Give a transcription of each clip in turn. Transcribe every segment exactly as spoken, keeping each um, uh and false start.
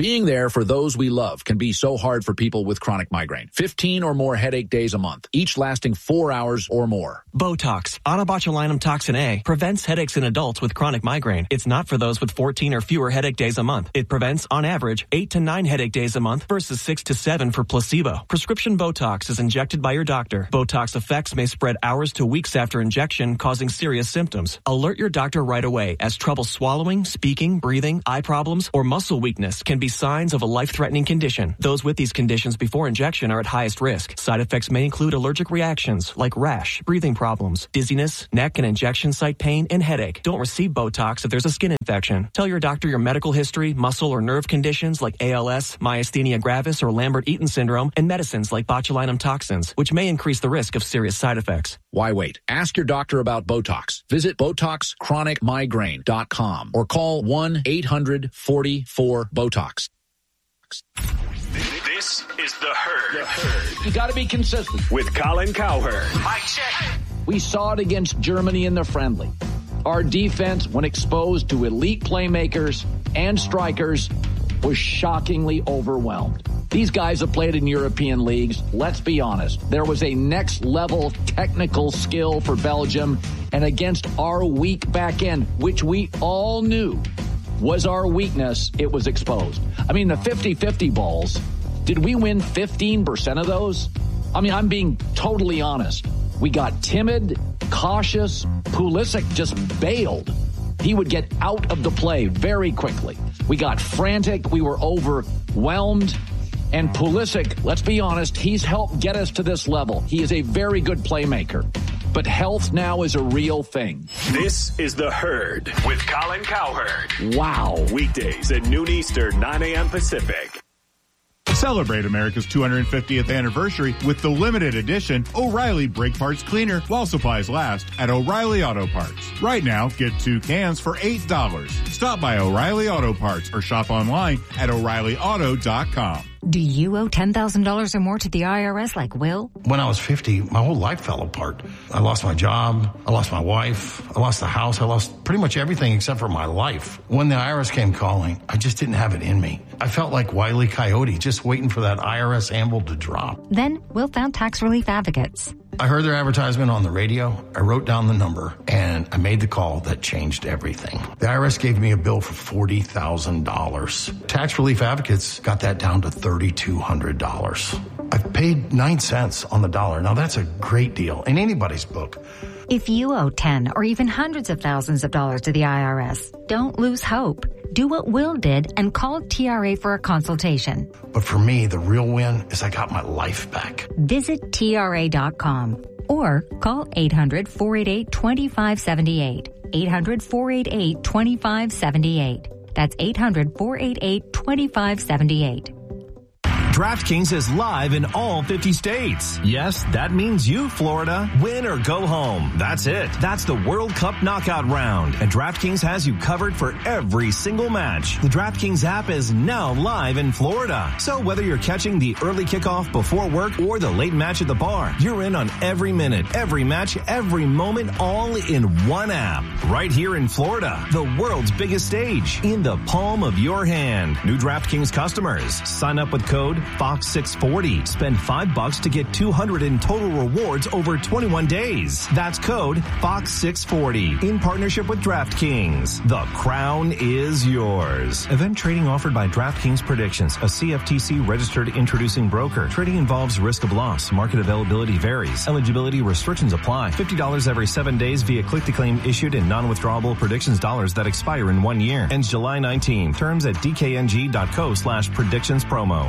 Being there for those we love can be so hard for people with chronic migraine. fifteen or more headache days a month, each lasting four hours or more. Botox, onabotulinum toxin A, prevents headaches in adults with chronic migraine. It's not for those with fourteen or fewer headache days a month. It prevents, on average, eight to nine headache days a month versus six to seven for placebo. Prescription Botox is injected by your doctor. Botox effects may spread hours to weeks after injection, causing serious symptoms. Alert your doctor right away, as trouble swallowing, speaking, breathing, eye problems, or muscle weakness can be signs of a life-threatening condition. Those with these conditions before injection are at highest risk. Side effects may include allergic reactions like rash, breathing problems, dizziness, neck and injection site pain, and headache. Don't receive Botox if there's a skin infection. Tell your doctor your medical history, muscle or nerve conditions like A L S, myasthenia gravis, or Lambert-Eaton syndrome, and medicines like botulinum toxins, which may increase the risk of serious side effects. Why wait? Ask your doctor about Botox. Visit Botox Chronic Migraine dot com or call one eight hundred forty-four BOTOX. This is The Herd. The Herd. You got to be consistent. With Colin Cowherd. Mic check. We saw it against Germany in the friendly. Our defense, when exposed to elite playmakers and strikers, was shockingly overwhelmed. These guys have played in European leagues. Let's be honest. There was a next-level technical skill for Belgium, and against our weak back end, which we all knew was our weakness, it was exposed. I mean, the fifty-fifty balls, did we win fifteen percent of those? I mean, I'm being totally honest. We got timid, cautious. Pulisic just bailed. He would get out of the play very quickly. We got frantic. We were overwhelmed. And Pulisic, let's be honest, he's helped get us to this level. He is a very good playmaker. But health now is a real thing. This is The Herd with Colin Cowherd. Wow. Weekdays at noon Eastern, nine a.m. Pacific. Celebrate America's two hundred fiftieth anniversary with the limited edition O'Reilly Brake Parts Cleaner while supplies last at O'Reilly Auto Parts. Right now, get two cans for eight dollars. Stop by O'Reilly Auto Parts or shop online at O'Reilly Auto dot com. Do you owe ten thousand dollars or more to the I R S like Will? When I was fifty, my whole life fell apart. I lost my job. I lost my wife. I lost the house. I lost pretty much everything except for my life. When the I R S came calling, I just didn't have it in me. I felt like Wile E. Coyote, just waiting for that I R S anvil to drop. Then Will found Tax Relief Advocates. I heard their advertisement on the radio. I wrote down the number, and I made the call that changed everything. The I R S gave me a bill for forty thousand dollars. Tax Relief Advocates got that down to thirty-two hundred dollars. I've paid nine cents on the dollar. Now, that's a great deal in anybody's book. If you owe ten or even hundreds of thousands of dollars to the I R S, don't lose hope. Do what Will did and call T R A for a consultation. But for me, the real win is I got my life back. Visit T R A dot com or call eight hundred, four eight eight, two five seven eight. eight hundred, four eight eight, two five seven eight. That's eight hundred, four eight eight, two five seven eight. DraftKings is live in all fifty states. Yes, that means you, Florida. Win or go home. That's it. That's the World Cup knockout round. And DraftKings has you covered for every single match. The DraftKings app is now live in Florida. So whether you're catching the early kickoff before work or the late match at the bar, you're in on every minute, every match, every moment, all in one app. Right here in Florida, the world's biggest stage, in the palm of your hand. New DraftKings customers, sign up with code Fox six forty. Spend five bucks to get two hundred in total rewards over twenty-one days. That's code Fox six forty. In partnership with DraftKings. The crown is yours. Event trading offered by DraftKings Predictions, a C F T C registered introducing broker. Trading involves risk of loss. Market availability varies. Eligibility restrictions apply. fifty dollars every seven days via click-to-claim issued in non-withdrawable predictions dollars that expire in one year. Ends July nineteenth. Terms at d k n g dot co slash predictions promo.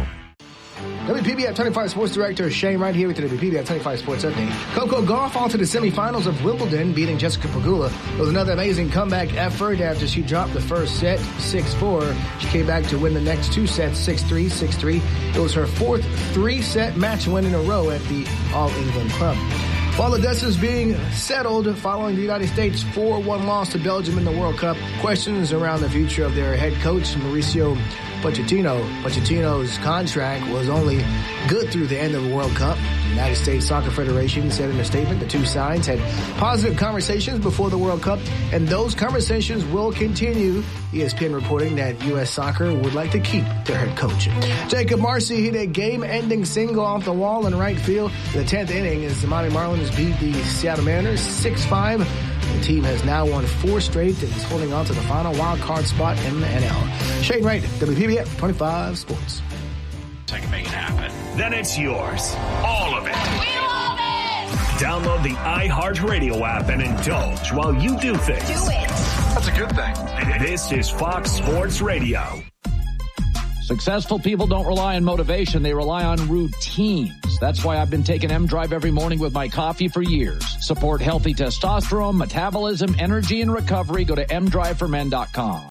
W P B F twenty-five Sports Director Shane right here with the W P B F twenty-five Sports Update. Coco Gauff on to the semifinals of Wimbledon, beating Jessica Pegula. It was another amazing comeback effort after she dropped the first set, six four. She came back to win the next two sets, six three, six three. It was her fourth three-set match win in a row at the All England Club. While the dust is being settled following the United States four one loss to Belgium in the World Cup, questions around the future of their head coach, Mauricio Pochettino. Pochettino's contract was only good through the end of the World Cup. United States Soccer Federation said in a statement the two sides had positive conversations before the World Cup, and those conversations will continue. E S P N reporting that U S Soccer would like to keep their head coach. Jacob Marcy hit a game-ending single off the wall in right field in the tenth inning as the Miami Marlins beat the Seattle Mariners six five. The team has now won four straight and is holding on to the final wild card spot in the N L. Shane Wright, W P B F twenty-five Sports. I can make it happen. Then it's yours. All of it. We love it! Download the iHeartRadio app and indulge while you do things. Do it. That's a good thing. This is Fox Sports Radio. Successful people don't rely on motivation. They rely on routines. That's why I've been taking M-Drive every morning with my coffee for years. Support healthy testosterone, metabolism, energy, and recovery. Go to m drive for men dot com.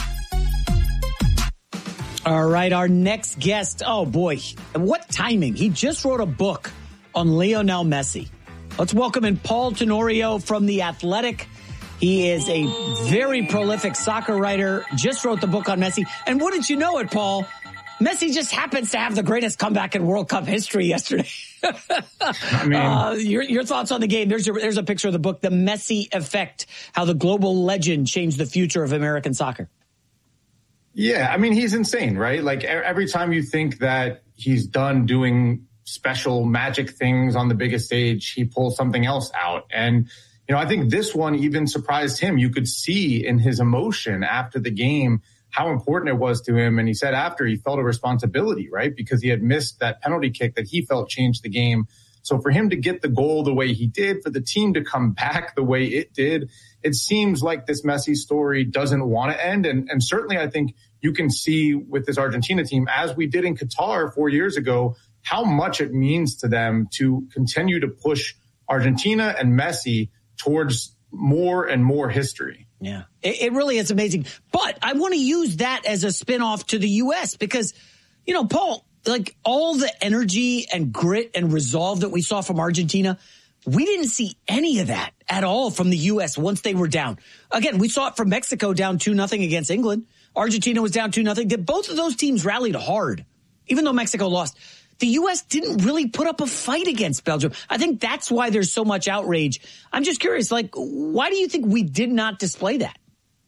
All right, our next guest. Oh, boy. What timing. He just wrote a book on Lionel Messi. Let's welcome in Paul Tenorio from The Athletic. He is a very prolific soccer writer, just wrote the book on Messi. And wouldn't you know it, Paul, Messi just happens to have the greatest comeback in World Cup history yesterday. I mean, uh, your, your thoughts on the game. There's, your, there's a picture of the book, The Messi Effect, how the global legend changed the future of American soccer. Yeah, I mean, he's insane, right? Like every time you think that he's done doing special magic things on the biggest stage, he pulls something else out. And, you know, I think this one even surprised him. You could see in his emotion after the game how important it was to him. And he said after he felt a responsibility, right? Because he had missed that penalty kick that he felt changed the game. So for him to get the goal the way he did, for the team to come back the way it did, it seems like this Messi story doesn't want to end. And, and certainly I think you can see with this Argentina team, as we did in Qatar four years ago, how much it means to them to continue to push Argentina and Messi towards more and more history. Yeah, it, it really is amazing. But I want to use that as a spinoff to the U S because, you know, Paul, like all the energy and grit and resolve that we saw from Argentina, we didn't see any of that at all from the U S once they were down. Again, we saw it from Mexico down two nothing against England. Argentina was down two nothing. Both of those teams rallied hard, even though Mexico lost. The U S didn't really put up a fight against Belgium. I think that's why there's so much outrage. I'm just curious, like, why do you think we did not display that?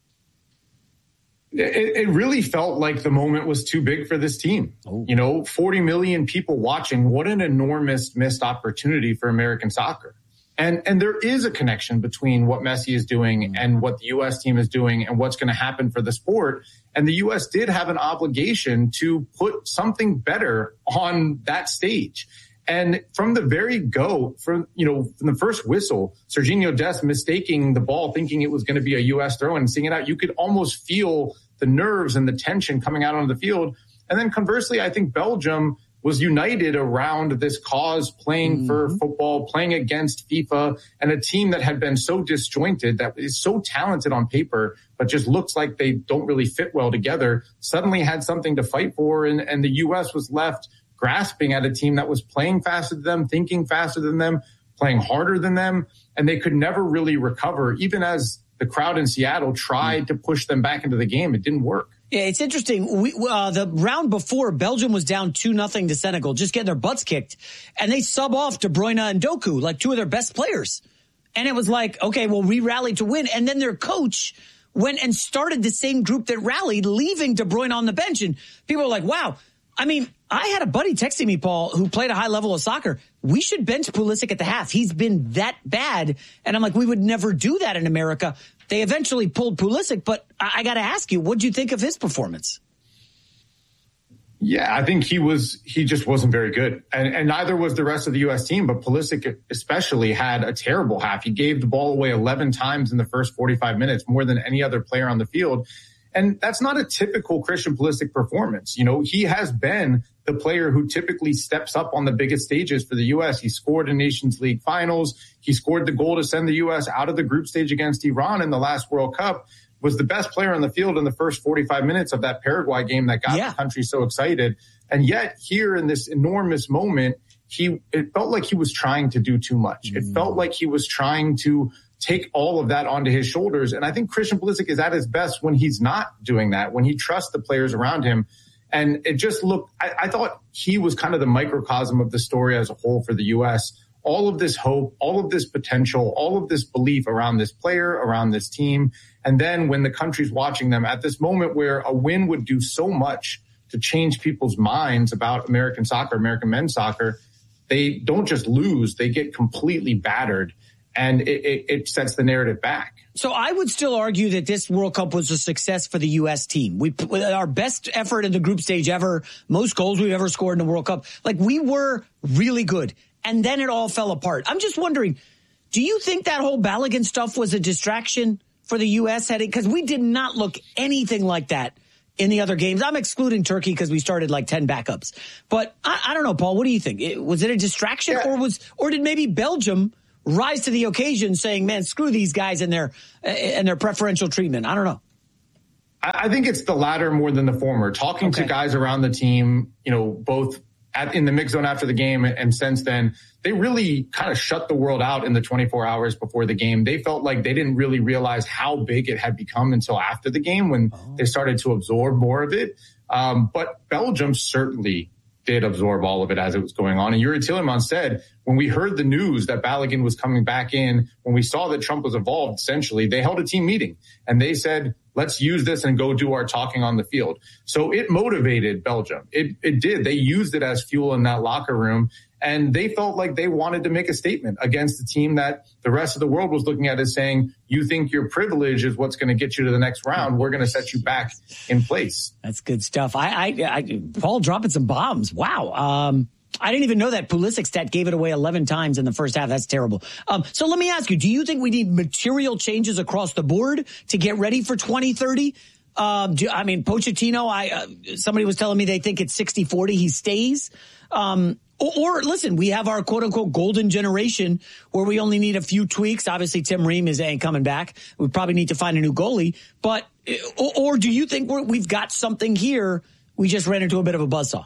It, it really felt like the moment was too big for this team. Oh. You know, forty million people watching. What an enormous missed opportunity for American soccer. And and there is a connection between what Messi is doing and what the U S team is doing and what's going to happen for the sport. And the U S did have an obligation to put something better on that stage. And from the very go, from, you know, from the first whistle, Serginho Dest mistaking the ball, thinking it was going to be a U S throw and seeing it out, you could almost feel the nerves and the tension coming out onto the field. And then conversely, I think Belgium was united around this cause, playing mm-hmm. for football, playing against FIFA, and a team that had been so disjointed, that is so talented on paper, but just looks like they don't really fit well together, suddenly had something to fight for, and, and the U S was left grasping at a team that was playing faster than them, thinking faster than them, playing harder than them, and they could never really recover. Even as the crowd in Seattle tried to push them back into the game, it didn't work. Yeah, it's interesting. We, uh, the round before, Belgium was down two nothing to Senegal, just getting their butts kicked. And they sub off De Bruyne and Doku, like two of their best players. And it was like, okay, well, we rallied to win. And then their coach went and started the same group that rallied, leaving De Bruyne on the bench. And people were like, wow. I mean, I had a buddy texting me, Paul, who played a high level of soccer. We should bench Pulisic at the half. He's been that bad. And I'm like, we would never do that in America. They eventually pulled Pulisic, but I, I got to ask you, what did you think of his performance? Yeah, I think he was, he just wasn't very good. And, and neither was the rest of the U S team, but Pulisic especially had a terrible half. He gave the ball away eleven times in the first forty-five minutes, more than any other player on the field. And that's not a typical Christian Pulisic performance. You know, he has been the player who typically steps up on the biggest stages for the U S. He scored in Nations League finals. He scored the goal to send the U S out of the group stage against Iran in the last World Cup, was the best player on the field in the first forty-five minutes of that Paraguay game that got yeah. the country so excited. And yet here in this enormous moment, he, it felt like he was trying to do too much. Mm. It felt like he was trying to take all of that onto his shoulders. And I think Christian Pulisic is at his best when he's not doing that, when he trusts the players around him. And it just looked, I, I thought he was kind of the microcosm of the story as a whole for the U S. All of this hope, all of this potential, all of this belief around this player, around this team. And then when the country's watching them at this moment where a win would do so much to change people's minds about American soccer, American men's soccer, they don't just lose, they get completely battered. And it, it, it sets the narrative back. So I would still argue that this World Cup was a success for the U S team. We our best effort in the group stage ever, most goals we've ever scored in the World Cup. Like, we were really good. And then it all fell apart. I'm just wondering, do you think that whole Balogun stuff was a distraction for the U S heading? Because we did not look anything like that in the other games. I'm excluding Turkey because we started like ten backups. But I, I don't know, Paul, what do you think? It, was it a distraction yeah. or was or did maybe Belgium rise to the occasion saying, man, screw these guys and their, and their preferential treatment? I don't know. I think it's the latter more than the former. Talking okay. to guys around the team, you know, both at, in the mix zone after the game and since then, they really kind of shut the world out in the twenty-four hours before the game. They felt like they didn't really realize how big it had become until after the game when oh. they started to absorb more of it. Um, but Belgium certainly did absorb all of it as it was going on. And Yuri Tielemans said, when we heard the news that Balogun was coming back in, when we saw that Trump was involved, essentially, they held a team meeting and they said, let's use this and go do our talking on the field. So it motivated Belgium. It, it did. They used it as fuel in that locker room. And they felt like they wanted to make a statement against the team that the rest of the world was looking at as saying, you think your privilege is what's going to get you to the next round. We're going to set you back in place. That's good stuff. I, I, I Paul dropping some bombs. Wow. Um, I didn't even know that Pulisic stat gave it away eleven times in the first half. That's terrible. Um, so let me ask you, do you think we need material changes across the board to get ready for twenty thirty? Um, do, I mean, Pochettino, I, uh, somebody was telling me they think it's sixty forty. He stays. Um, Or, or listen, we have our quote unquote golden generation where we only need a few tweaks. Obviously, Tim Ream is ain't coming back. We probably need to find a new goalie. But or, or do you think we're, we've got something here? We just ran into a bit of a buzzsaw.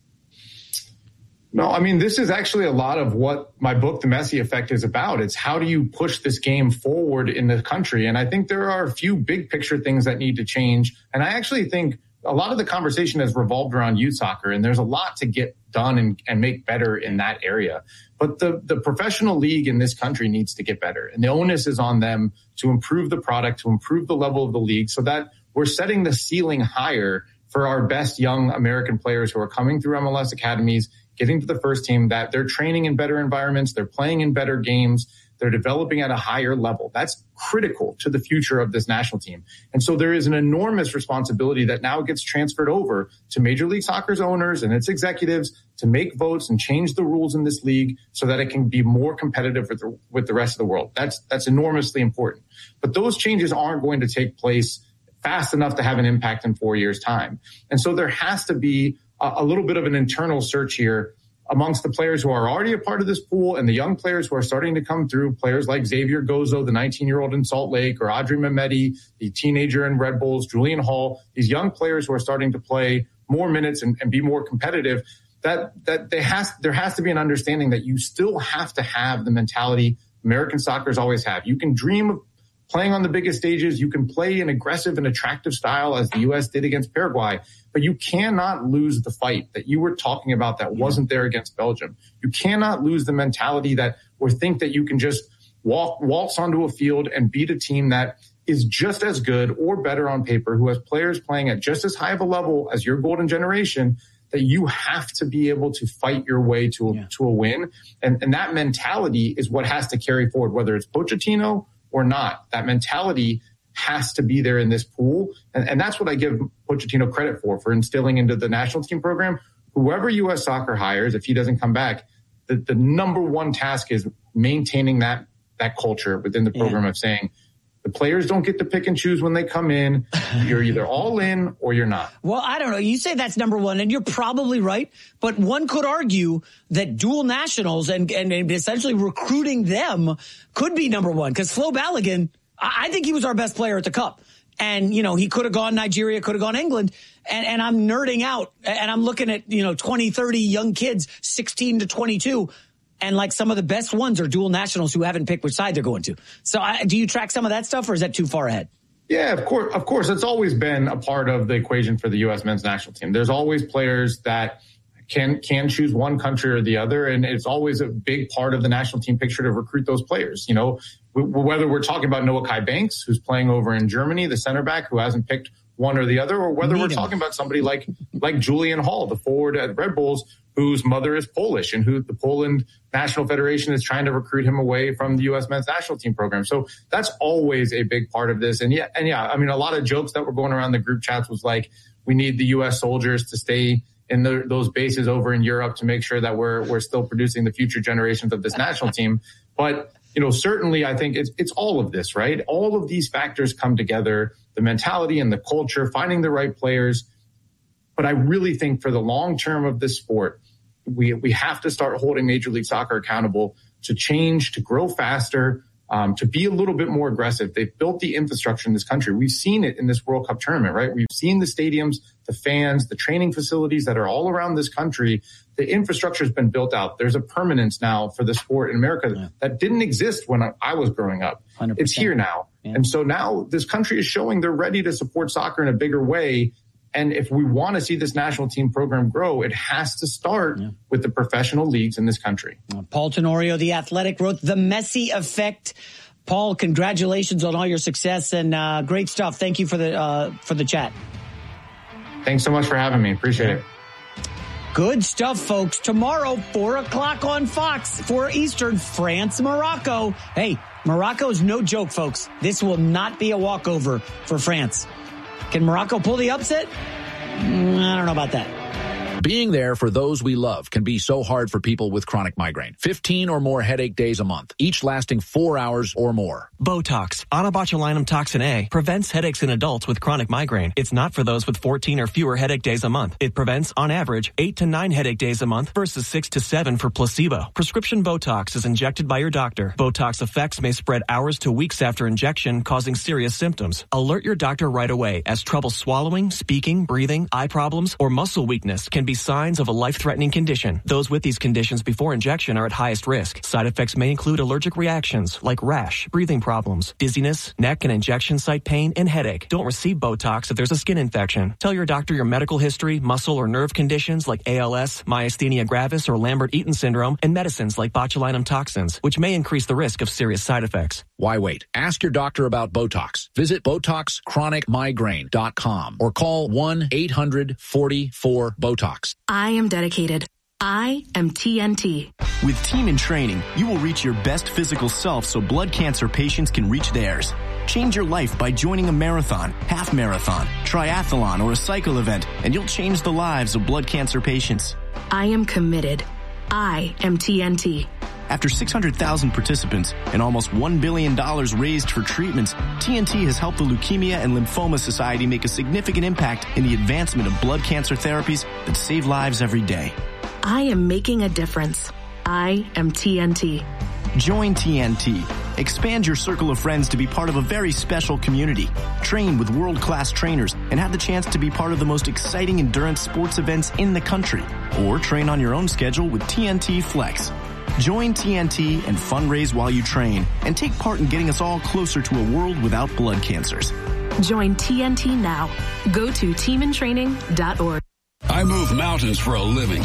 No, I mean, this is actually a lot of what my book, The Messi Effect, is about. It's how do you push this game forward in the country? And I think there are a few big picture things that need to change. And I actually think a lot of the conversation has revolved around youth soccer, and there's a lot to get done and, and make better in that area. But the, the professional league in this country needs to get better. And the onus is on them to improve the product, to improve the level of the league so that we're setting the ceiling higher for our best young American players who are coming through M L S academies, getting to the first team, that they're training in better environments, they're playing in better games, they're developing at a higher level. That's critical to the future of this national team. And so there is an enormous responsibility that now gets transferred over to Major League Soccer's owners and its executives to make votes and change the rules in this league so that it can be more competitive with the, with the rest of the world. That's, that's enormously important. But those changes aren't going to take place fast enough to have an impact in four years' time. And so there has to be a, a little bit of an internal search here amongst the players who are already a part of this pool and the young players who are starting to come through, players like Xavier Gozo, the nineteen-year-old in Salt Lake, or Adri Mehmeti, the teenager in Red Bulls, Julian Hall, these young players who are starting to play more minutes and, and be more competitive, that that they has, there has to be an understanding that you still have to have the mentality American soccer's always have. You can dream of playing on the biggest stages. You can play an aggressive and attractive style as the U S did against Paraguay, but you cannot lose the fight that you were talking about that wasn't there against Belgium. You cannot lose the mentality that or think that you can just walk, waltz onto a field and beat a team that is just as good or better on paper, who has players playing at just as high of a level as your golden generation, that you have to be able to fight your way to a, yeah. to a win. And, and that mentality is what has to carry forward, whether it's Pochettino or not. That mentality has to be there in this pool. And, and that's what I give Pochettino credit for, for instilling into the national team program. Whoever U S Soccer hires, if he doesn't come back, the, the number one task is maintaining that, that culture within the program yeah. of saying, the players don't get to pick and choose when they come in. You're either all in or you're not. Well, I don't know. You say that's number one, and you're probably right. But one could argue that dual nationals and, and, and essentially recruiting them could be number one. Because Flo Balogun, I think he was our best player at the Cup. And, you know, he could have gone Nigeria, could have gone England. And, and I'm nerding out. And I'm looking at, you know, twenty, thirty young kids, sixteen to twenty-two. And like some of the best ones are dual nationals who haven't picked which side they're going to. So I, do you track some of that stuff, or is that too far ahead? Yeah, of course. Of course, it's always been a part of the equation for the U S men's national team. There's always players that can can choose one country or the other, and it's always a big part of the national team picture to recruit those players. You know, whether we're talking about Noah Kai Banks, who's playing over in Germany, the center back who hasn't picked one or the other, or whether we're talking about somebody like like Julian Hall, the forward at Red Bulls, whose mother is Polish and who the Poland National Federation is trying to recruit him away from the U S men's national team program. So that's always a big part of this. And yeah, and yeah, I mean, a lot of jokes that were going around the group chats was like, we need the U S soldiers to stay in the, those bases over in Europe to make sure that we're we're still producing the future generations of this national team. But, you know, certainly I think it's it's all of this, right? All of these factors come together, the mentality and the culture, finding the right players. But I really think for the long term of this sport, we we have to start holding Major League Soccer accountable to change, to grow faster, um, to be a little bit more aggressive. They've built the infrastructure in this country. We've seen it in this World Cup tournament, right? We've seen the stadiums, the fans, the training facilities that are all around this country. The infrastructure has been built out. There's a permanence now for the sport in America yeah. that didn't exist when I, I was growing up. one hundred percent. It's here now. Yeah. And so now this country is showing they're ready to support soccer in a bigger way. And if we want to see this national team program grow, it has to start yeah. with the professional leagues in this country. Paul Tenorio, The Athletic, wrote The Messi Effect. Paul, congratulations on all your success and uh, great stuff. Thank you for the uh, for the chat. Thanks so much for having me. Appreciate yeah. it. Good stuff, folks. Tomorrow, four o'clock on Fox, four Eastern, France, Morocco. Hey, Morocco is no joke, folks. This will not be a walkover for France. Can Morocco pull the upset? Mm, I don't know about that. Being there for those we love can be so hard for people with chronic migraine. fifteen or more headache days a month, each lasting four hours or more. Botox, onabotulinum toxin A, prevents headaches in adults with chronic migraine. It's not for those with fourteen or fewer headache days a month. It prevents, on average, eight to nine headache days a month versus six to seven for placebo. Prescription Botox is injected by your doctor. Botox effects may spread hours to weeks after injection, causing serious symptoms. Alert your doctor right away, as trouble swallowing, speaking, breathing, eye problems, or muscle weakness can be signs of a life-threatening condition. Those with these conditions before injection are at highest risk. Side effects may include allergic reactions like rash, breathing problems, dizziness, neck and injection site pain, and headache. Don't receive Botox if there's a skin infection. Tell your doctor your medical history, muscle or nerve conditions like A L S, myasthenia gravis, or Lambert-Eaton syndrome, and medicines like botulinum toxins, which may increase the risk of serious side effects. Why wait? Ask your doctor about Botox. Visit Botox Chronic Migraine dot com or call one eight hundred forty-four BOTOX. I am dedicated. I am T N T. With Team in Training, you will reach your best physical self so blood cancer patients can reach theirs. Change your life by joining a marathon, half marathon, triathlon, or a cycle event, and you'll change the lives of blood cancer patients. I am committed. I am T N T. After six hundred thousand participants and almost one billion dollars raised for treatments, T N T has helped the Leukemia and Lymphoma Society make a significant impact in the advancement of blood cancer therapies that save lives every day. I am making a difference. I am T N T. Join T N T. Expand your circle of friends to be part of a very special community. Train with world-class trainers and have the chance to be part of the most exciting endurance sports events in the country. Or train on your own schedule with T N T Flex. Join T N T and fundraise while you train and take part in getting us all closer to a world without blood cancers. Join T N T now. Go to team in training dot org. I move mountains for a living.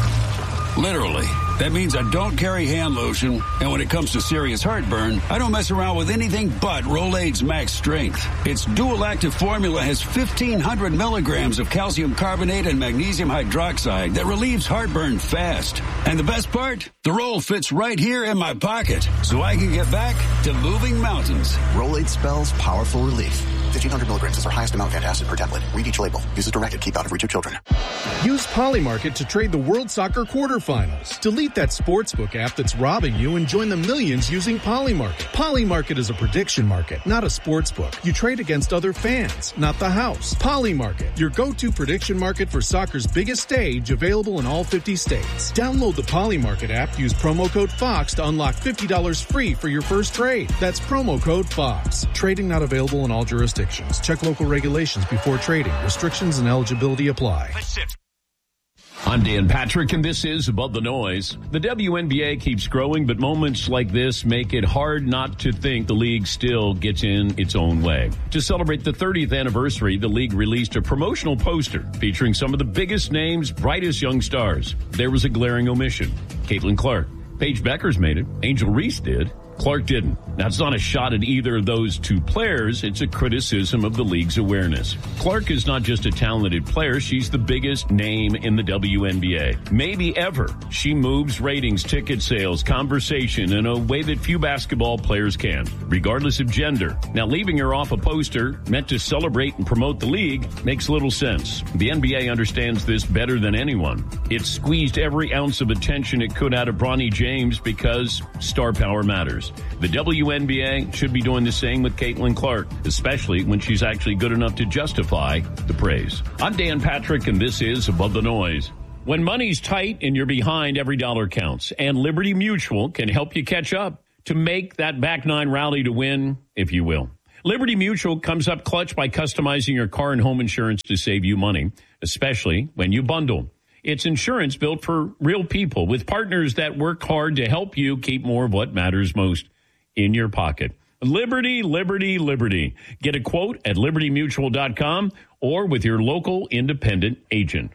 Literally. That means I don't carry hand lotion, and when it comes to serious heartburn, I don't mess around with anything but Rolaids Max Strength. Its dual-active formula has fifteen hundred milligrams of calcium carbonate and magnesium hydroxide that relieves heartburn fast. And the best part? The roll fits right here in my pocket, so I can get back to moving mountains. Rolaids spells powerful relief. fifteen hundred milligrams is our highest amount of antacid per tablet. Read each label. Use as directed. Keep out of reach of children. Use Polymarket to trade the World Soccer quarterfinals. Delete that sportsbook app that's robbing you and join the millions using Polymarket. Polymarket is a prediction market, not a sportsbook. You trade against other fans, not the house. Polymarket, your go-to prediction market for soccer's biggest stage, available in all fifty states. Download the Polymarket app. Use promo code FOX to unlock fifty dollars free for your first trade. That's promo code FOX. Trading not available in all jurisdictions. Check local regulations before trading. Restrictions and eligibility apply. I'm Dan Patrick, and this is Above the Noise. The W N B A keeps growing, but moments like this make it hard not to think the league still gets in its own way. To celebrate the thirtieth anniversary, the league released a promotional poster featuring some of the biggest names, brightest young stars. There was a glaring omission. Caitlin Clark. Paige Beckers made it. Angel Reese did. Clark didn't. Now, it's not a shot at either of those two players. It's a criticism of the league's awareness. Clark is not just a talented player. She's the biggest name in the W N B A. Maybe ever. She moves ratings, ticket sales, conversation in a way that few basketball players can, regardless of gender. Now, leaving her off a poster meant to celebrate and promote the league makes little sense. The N B A understands this better than anyone. It squeezed every ounce of attention it could out of Bronny James because star power matters. The W N B A should be doing the same with Caitlin Clark, especially when she's actually good enough to justify the praise. I'm Dan Patrick, and this is Above the Noise. When money's tight and you're behind, every dollar counts, and Liberty Mutual can help you catch up to make that back nine rally to win, if you will. Liberty Mutual comes up clutch by customizing your car and home insurance to save you money, especially when you bundle. It's insurance built for real people with partners that work hard to help you keep more of what matters most in your pocket. Liberty, Liberty, Liberty. Get a quote at liberty mutual dot com or with your local independent agent.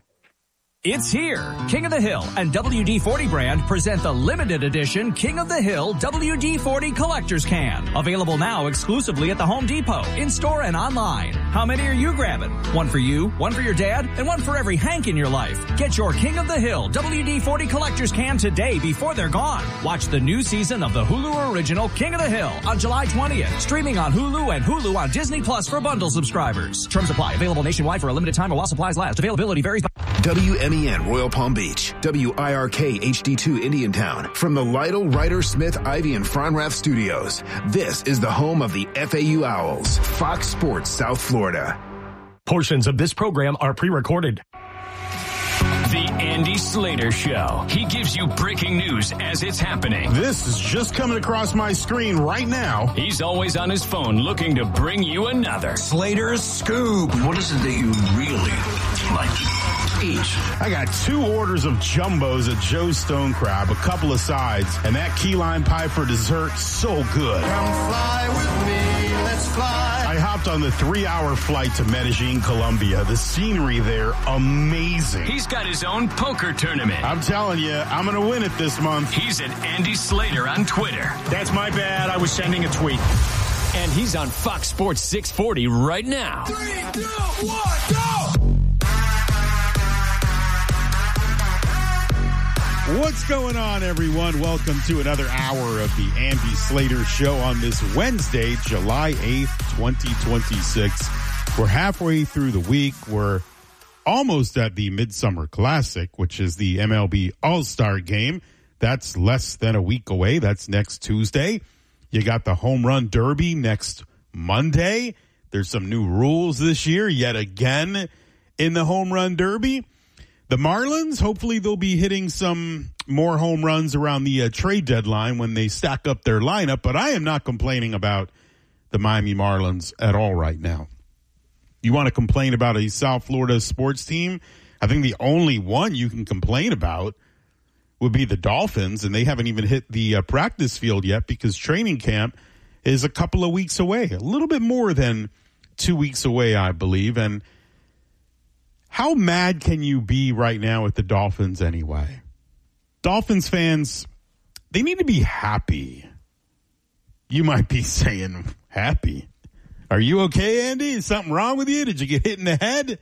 It's here. King of the Hill and W D forty brand present the limited edition King of the Hill W D forty Collector's Can. Available now exclusively at the Home Depot, in-store and online. How many are you grabbing? One for you, one for your dad, and one for every Hank in your life. Get your King of the Hill W D forty Collector's Can today before they're gone. Watch the new season of the Hulu original King of the Hill on July twentieth. Streaming on Hulu and Hulu on Disney Plus for bundle subscribers. Terms apply. Available nationwide for a limited time while supplies last. Availability varies by... W M E N Royal Palm Beach, W I R K H D two Indiantown. From the Lytle, Ryder, Smith, Ivy, and Fronrath studios, this is the home of the F A U Owls, Fox Sports South Florida. Portions of this program are pre-recorded. The Andy Slater Show. He gives you breaking news as it's happening. This is just coming across my screen right now. He's always on his phone looking to bring you another Slater's Scoop. What is it that you really like to eat? I got two orders of jumbos at Joe's Stone Crab, a couple of sides, and that key lime pie for dessert, so good. Come fly with me, let's fly. I hopped on the three-hour flight to Medellin, Colombia. The scenery there, amazing. He's got his own poker tournament. I'm telling you, I'm going to win it this month. He's at Andy Slater on Twitter. That's my bad. I was sending a tweet. And he's on Fox Sports six forty right now. Three, two, one, go! What's going on, everyone? Welcome to another hour of the Andy Slater Show on this Wednesday, July eighth, twenty twenty-six. We're halfway through the week. We're almost at the Midsummer Classic, which is the M L B All-Star Game. That's less than a week away. That's next Tuesday. You got the Home Run Derby next Monday. There's some new rules this year, yet again, in the Home Run Derby. The Marlins, hopefully they'll be hitting some more home runs around the uh, trade deadline when they stack up their lineup, but I am not complaining about the Miami Marlins at all right now. You want to complain about a South Florida sports team? I think the only one you can complain about would be the Dolphins, and they haven't even hit the uh, practice field yet because training camp is a couple of weeks away, a little bit more than two weeks away, I believe, and how mad can you be right now with the Dolphins anyway? Dolphins fans, they need to be happy. You might be saying, happy? Are you okay, Andy? Is something wrong with you? Did you get hit in the head?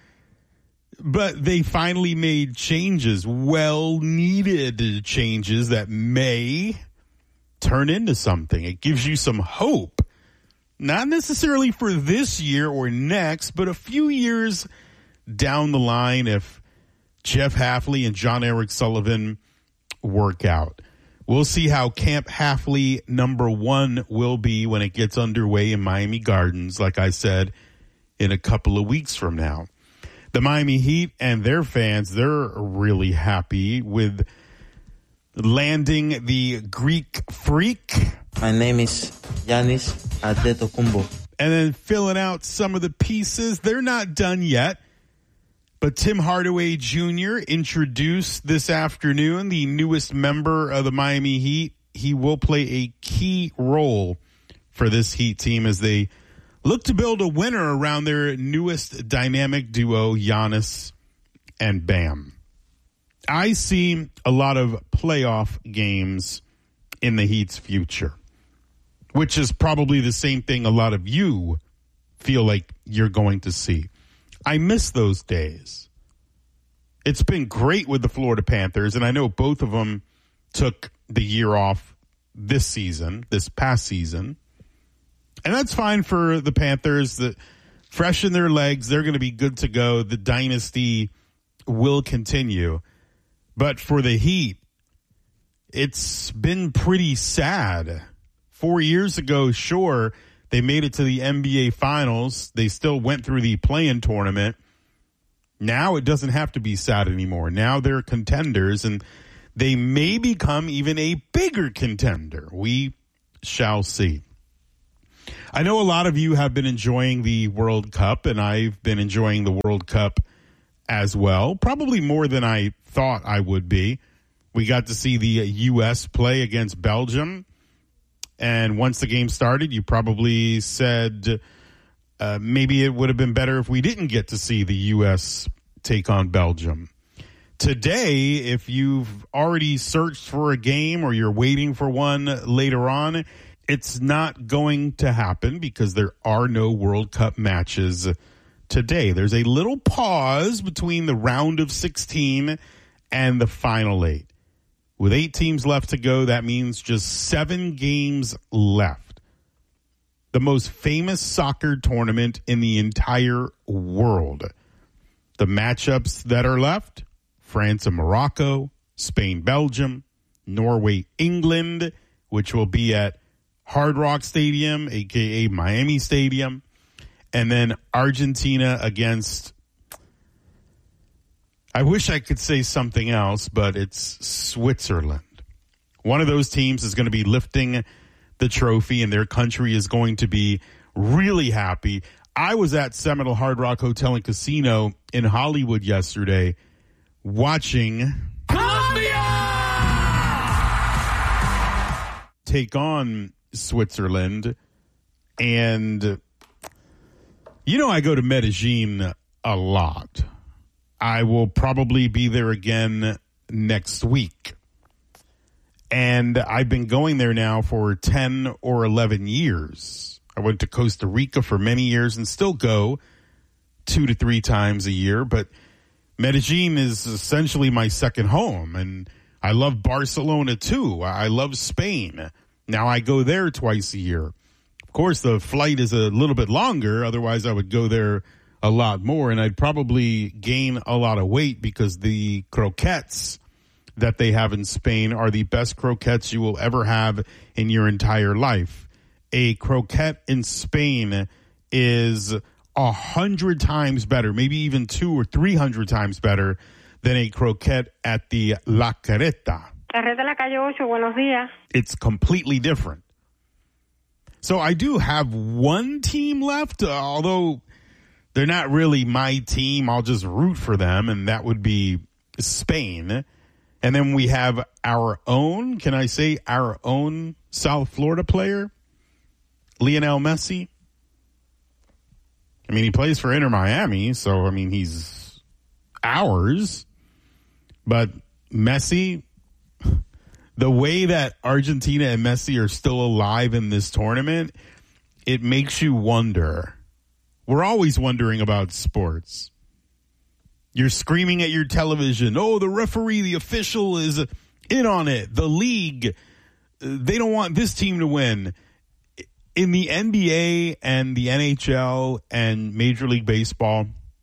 But they finally made changes, well-needed changes that may turn into something. It gives you some hope. Not necessarily for this year or next, but a few years down the line if Jeff Hafley and John Eric Sullivan work out. We'll see how Camp Hafley number one will be when it gets underway in Miami Gardens, like I said, in a couple of weeks from now. The Miami Heat and their fans, they're really happy with landing the Greek Freak. My name is Giannis Antetokounmpo. And then filling out some of the pieces. They're not done yet. But Tim Hardaway Junior introduced this afternoon the newest member of the Miami Heat. He will play a key role for this Heat team as they look to build a winner around their newest dynamic duo, Giannis and Bam. I see a lot of playoff games in the Heat's future, which is probably the same thing a lot of you feel like you're going to see. I miss those days. It's been great with the Florida Panthers, and I know both of them took the year off this season, this past season. And that's fine for the Panthers. That freshen their legs, they're going to be good to go. The dynasty will continue. But for the Heat, it's been pretty sad. Four years ago, sure, they made it to the N B A Finals. They still went through the play-in tournament. Now it doesn't have to be sad anymore. Now they're contenders, and they may become even a bigger contender. We shall see. I know a lot of you have been enjoying the World Cup, and I've been enjoying the World Cup as well, probably more than I thought I would be. We got to see the U S play against Belgium. And once the game started, you probably said uh, maybe it would have been better if we didn't get to see the U S take on Belgium. Today, if you've already searched for a game or you're waiting for one later on, it's not going to happen because there are no World Cup matches today. There's a little pause between the round of sixteen and the final eight. With eight teams left to go, that means just seven games left. The most famous soccer tournament in the entire world. The matchups that are left, France and Morocco, Spain, Belgium, Norway, England, which will be at Hard Rock Stadium, a k a. Miami Stadium, and then Argentina against, I wish I could say something else, but it's Switzerland. One of those teams is going to be lifting the trophy, and their country is going to be really happy. I was at Seminole Hard Rock Hotel and Casino in Hollywood yesterday watching Colombia take on Switzerland. And, you know, I go to Medellin a lot. I will probably be there again next week. And I've been going there now for ten or eleven years. I went to Costa Rica for many years and still go two to three times a year. But Medellin is essentially my second home. And I love Barcelona too. I love Spain. Now I go there twice a year. Of course, the flight is a little bit longer. Otherwise, I would go there a lot more, and I'd probably gain a lot of weight because the croquettes that they have in Spain are the best croquettes you will ever have in your entire life. A croquette in Spain is a hundred times better, maybe even two or three hundred times better than a croquette at the La Carreta. Carreta La Calle ocho, buenos días. It's completely different. So I do have one team left, uh, although they're not really my team. I'll just root for them, and that would be Spain. And then we have our own, can I say our own South Florida player, Lionel Messi. I mean, he plays for Inter Miami, so, I mean, he's ours. But Messi, the way that Argentina and Messi are still alive in this tournament, it makes you wonder. We're always wondering about sports. You're screaming at your television, oh, the referee, the official is in on it. The league, they don't want this team to win. In the N B A and the N H L and Major League Baseball,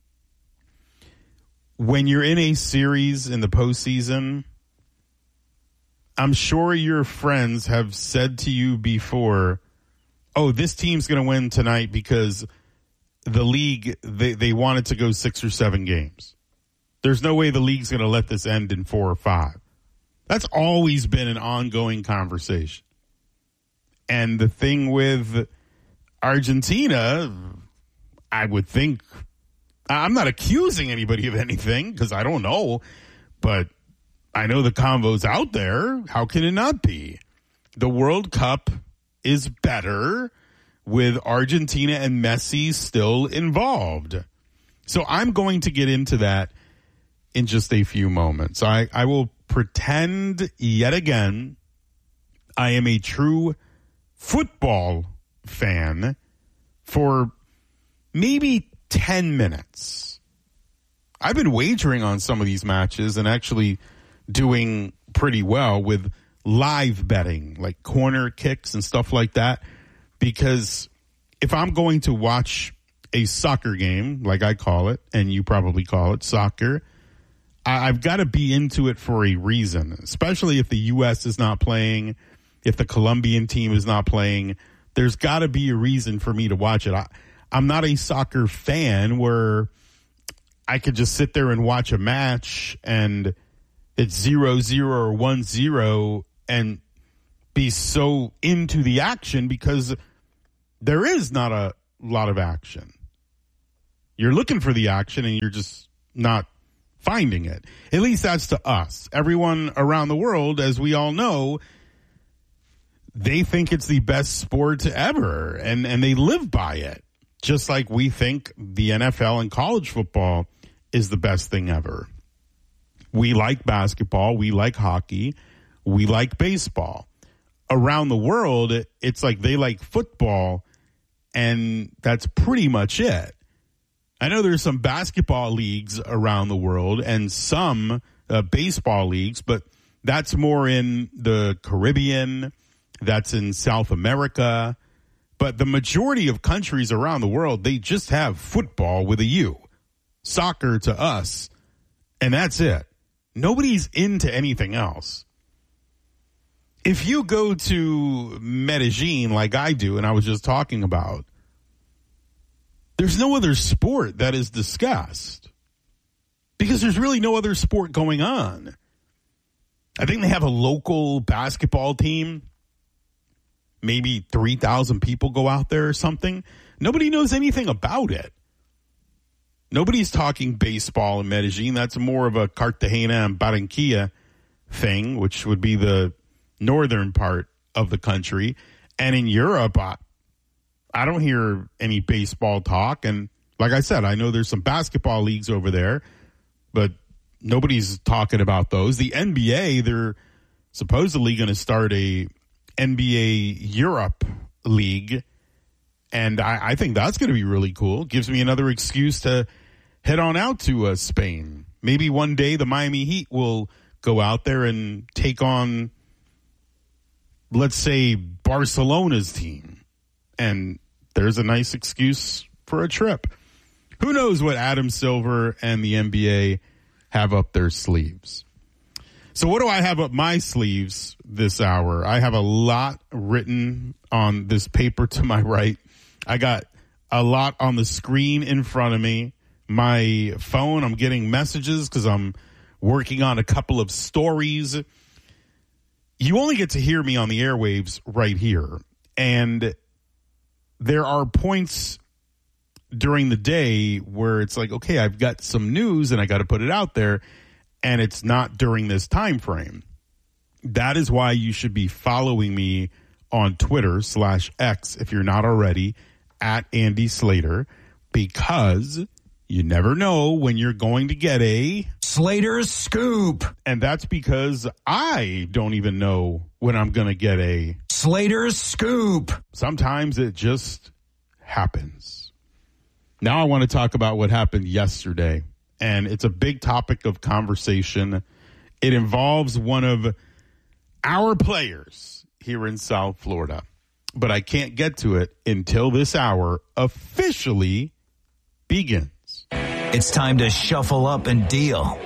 when you're in a series in the postseason, I'm sure your friends have said to you before, oh, this team's going to win tonight because the league, they, they want it to go six or seven games. There's no way the league's going to let this end in four or five. That's always been an ongoing conversation. And the thing with Argentina, I would think I'm not accusing anybody of anything because I don't know, but I know the convo's out there. How can it not be? The World Cup is better with Argentina and Messi still involved. So I'm going to get into that in just a few moments. I, I will pretend yet again I am a true football fan for maybe ten minutes. I've been wagering on some of these matches and actually doing pretty well with live betting, like corner kicks and stuff like that, because if I'm going to watch a soccer game, like I call it, and you probably call it soccer, I- I've got to be into it for a reason, especially if the U S is not playing, if the Colombian team is not playing. There's got to be a reason for me to watch it. I, I'm not a soccer fan where I could just sit there and watch a match and it's zero zero or one zero and be so into the action because there is not a lot of action. You're looking for the action and you're just not finding it. At least that's to us. Everyone around the world, as we all know, they think it's the best sport ever and, and they live by it. Just like we think the N F L and college football is the best thing ever. We like basketball. We like hockey. We like baseball. Around the world, it's like they like football, and that's pretty much it. I know there's some basketball leagues around the world and some uh, baseball leagues, but that's more in the Caribbean. That's in South America. But the majority of countries around the world, they just have football with a U. Soccer to us, and that's it. Nobody's into anything else. If you go to Medellin like I do, and I was just talking about, there's no other sport that is discussed because there's really no other sport going on. I think they have a local basketball team. Maybe three thousand people go out there or something. Nobody knows anything about it. Nobody's talking baseball in Medellin. That's more of a Cartagena and Barranquilla thing, which would be the northern part of the country. And in Europe, I, I don't hear any baseball talk. And like I said, I know there's some basketball leagues over there, but nobody's talking about those. The N B A, they're supposedly going to start a N B A Europe league. And I, I think that's going to be really cool. Gives me another excuse to head on out to uh, Spain. Maybe one day the Miami Heat will go out there and take on, let's say, Barcelona's team. And there's a nice excuse for a trip. Who knows what Adam Silver and the N B A have up their sleeves. So what do I have up my sleeves this hour? I have a lot written on this paper to my right. I got a lot on the screen in front of me. My phone, I'm getting messages because I'm working on a couple of stories. You only get to hear me on the airwaves right here. And there are points during the day where it's like, okay, I've got some news and I got to put it out there. And it's not during this time frame. That is why you should be following me on Twitter slash X if you're not already, at Andy Slater, because you never know when you're going to get a Slater's Scoop. And that's because I don't even know when I'm going to get a Slater's Scoop. Sometimes it just happens. Now I want to talk about what happened yesterday. And it's a big topic of conversation. It involves one of our players here in South Florida. But I can't get to it until this hour officially begins. It's time to shuffle up and deal.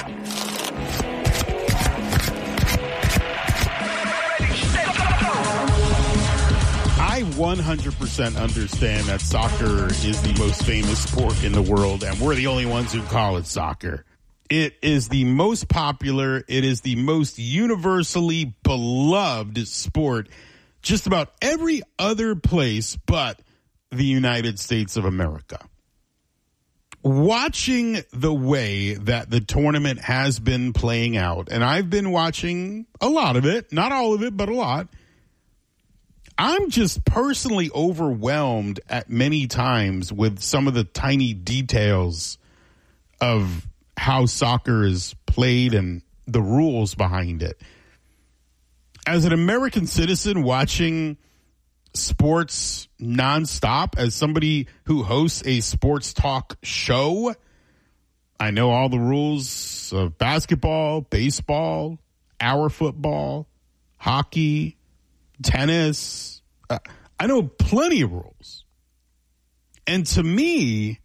I one hundred percent understand that soccer is the most famous sport in the world, and we're the only ones who call it soccer. It is the most popular. It is the most universally beloved sport just about every other place but the United States of America. watching the way that the tournament has been playing out, and I've been watching a lot of it, not all of it, but a lot, I'm just personally overwhelmed at many times with some of the tiny details of how soccer is played and the rules behind it. As an American citizen watching sports nonstop, as somebody who hosts a sports talk show, I know all the rules of basketball, baseball, our football, hockey, tennis. Uh, I know plenty of rules. And to me,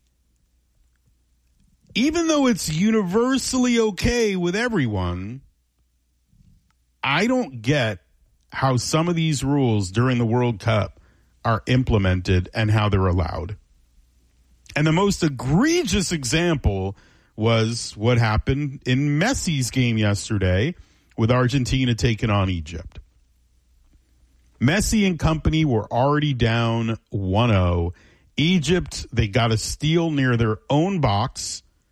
even though it's universally okay with everyone, I don't get how some of these rules during the World Cup are implemented and how they're allowed. And the most egregious example was what happened in Messi's game yesterday with Argentina taking on Egypt. Messi and company were already down one oh. Egypt, they got a steal near their own box